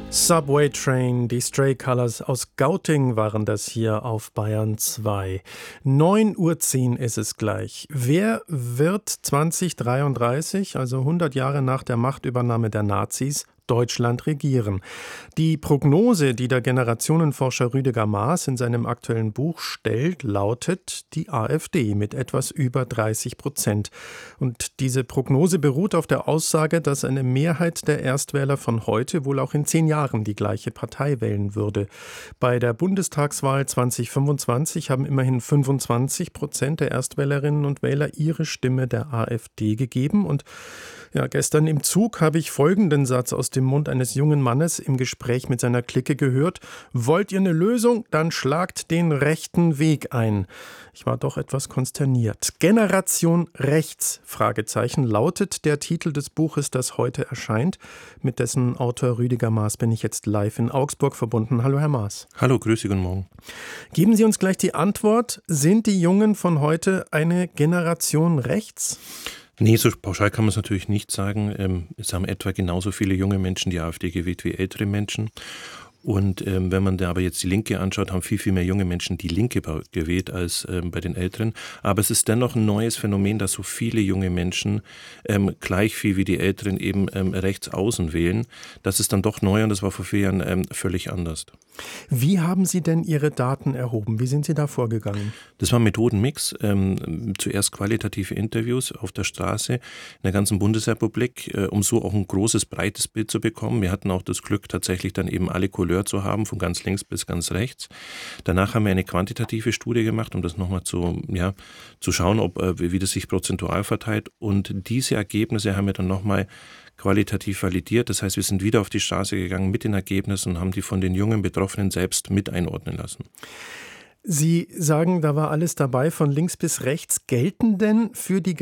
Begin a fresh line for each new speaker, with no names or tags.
Subway Train, die Stray Colors aus Gauting waren das hier auf Bayern 2. 9:10 Uhr ist es gleich. Wer wird 2033, also 100 Jahre nach der Machtübernahme der Nazis, Deutschland regieren? Die Prognose, die der Generationenforscher Rüdiger Maas in seinem aktuellen Buch stellt, lautet die AfD mit etwas über 30%. Und diese Prognose beruht auf der Aussage, dass eine Mehrheit der Erstwähler von heute wohl auch in 10 Jahren die gleiche Partei wählen würde. Bei der Bundestagswahl 2025 haben immerhin 25% der Erstwählerinnen und Wähler ihre Stimme der AfD gegeben. Und ja, gestern im Zug habe ich folgenden Satz aus dem Mund eines jungen Mannes im Gespräch mit seiner Clique gehört: Wollt ihr eine Lösung? Dann schlagt den rechten Weg ein. Ich war doch etwas konsterniert. Generation Rechts, Fragezeichen, lautet der Titel des Buches, das heute erscheint. Mit dessen Autor Rüdiger Maas bin ich jetzt live in Augsburg verbunden. Hallo, Herr Maas.
Hallo, grüße, guten Morgen.
Geben Sie uns gleich die Antwort. Sind die Jungen von heute eine Generation Rechts?
Nee, so pauschal kann man es natürlich nicht sagen. Es haben etwa genauso viele junge Menschen die AfD gewählt wie ältere Menschen. Und wenn man da aber jetzt die Linke anschaut, haben viel, viel mehr junge Menschen die Linke gewählt als bei den Älteren. Aber es ist dennoch ein neues Phänomen, dass so viele junge Menschen gleich viel wie die Älteren eben rechts außen wählen. Das ist dann doch neu und das war vor 4 Jahren völlig anders.
Wie haben Sie denn Ihre Daten erhoben? Wie sind Sie da vorgegangen?
Das war ein Methodenmix. Zuerst qualitative Interviews auf der Straße in der ganzen Bundesrepublik, um so auch ein großes, breites Bild zu bekommen. Wir hatten auch das Glück, tatsächlich dann eben alle Couleur zu haben, von ganz links bis ganz rechts. Danach haben wir eine quantitative Studie gemacht, um das nochmal zu schauen, wie das sich prozentual verteilt. Und diese Ergebnisse haben wir dann nochmal qualitativ validiert. Das heißt, wir sind wieder auf die Straße gegangen mit den Ergebnissen und haben die von den jungen Betroffenen selbst mit einordnen lassen.
Sie sagen, da war alles dabei, von links bis rechts. Gelten denn für die